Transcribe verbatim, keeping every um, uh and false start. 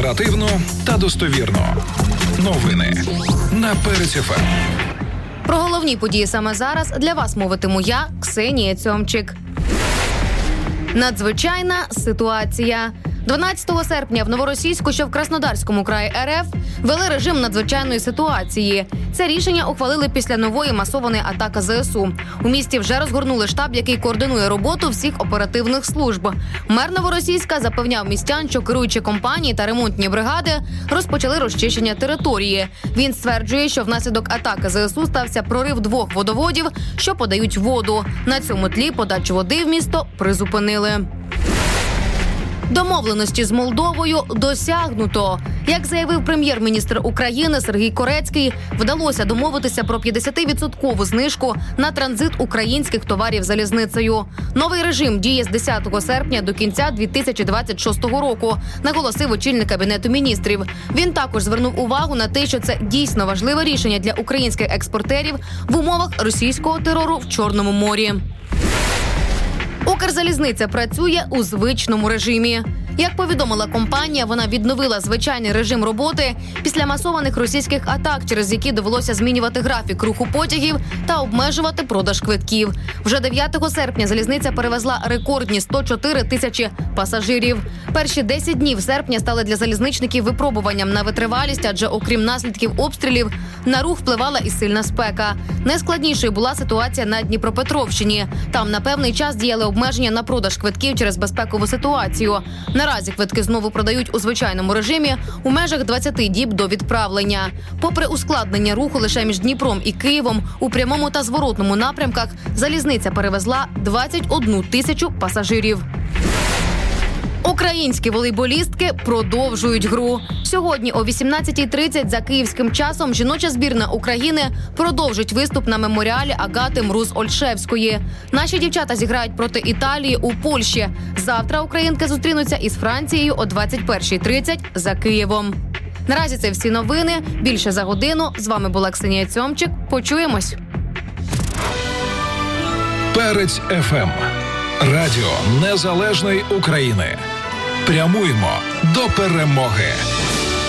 Оперативно та достовірно. Новини на Перець еф ем. Про головні події саме зараз для вас мовитиму я, Ксенія Цьомчик. Надзвичайна ситуація. дванадцятого серпня в Новоросійську, що в Краснодарському краї РФ, ввели режим надзвичайної ситуації. Це рішення ухвалили після нової масованої атаки ЗСУ. У місті вже розгорнули штаб, який координує роботу всіх оперативних служб. Мер Новоросійська запевняв містян, що керуючі компанії та ремонтні бригади розпочали розчищення території. Він стверджує, що внаслідок атаки ЗСУ стався прорив двох водоводів, що подають воду. На цьому тлі подачу води в місто призупинили. Домовленості з Молдовою досягнуто. Як заявив прем'єр-міністр України Сергій Корецький, вдалося домовитися про п'ятдесятивідсоткову знижку на транзит українських товарів залізницею. Новий режим діє з десятого серпня до кінця дві тисячі двадцять шостого року, наголосив очільник Кабінету міністрів. Він також звернув увагу на те, що це дійсно важливе рішення для українських експортерів в умовах російського терору в Чорному морі. Укрзалізниця працює у звичному режимі. Як повідомила компанія, вона відновила звичайний режим роботи після масованих російських атак, через які довелося змінювати графік руху потягів та обмежувати продаж квитків. Вже дев'ятого серпня залізниця перевезла рекордні сто чотири тисячі пасажирів. Перші десять днів серпня стали для залізничників випробуванням на витривалість, адже окрім наслідків обстрілів, на рух впливала і сильна спека. Найскладнішою була ситуація на Дніпропетровщині. Там на певний час діяли обмеження на продаж квитків через безпекову ситуацію. Наразі квитки знову продають у звичайному режимі у межах двадцяти діб до відправлення. Попри ускладнення руху лише між Дніпром і Києвом, у прямому та зворотному напрямках залізниця перевезла двадцять одну тисячу пасажирів. Українські волейболістки продовжують гру. Сьогодні о вісімнадцятій тридцять за київським часом жіноча збірна України продовжить виступ на меморіалі Агати Мруз-Ольшевської. Наші дівчата зіграють проти Італії у Польщі. Завтра українки зустрінуться із Францією о двадцять першій тридцять за Києвом. Наразі це всі новини. Більше за годину. З вами була Ксенія Цьомчик. Почуємось. Перець еф ем. Радіо Незалежної України. Прямуємо до перемоги.